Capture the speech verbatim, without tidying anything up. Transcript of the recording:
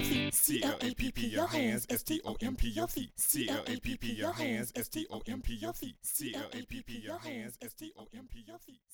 feet. C L A P P your hands. S T O M P your feet. C L A P P your hands. S T O M P your feet. C L A P P your hands. S T O M P your feet.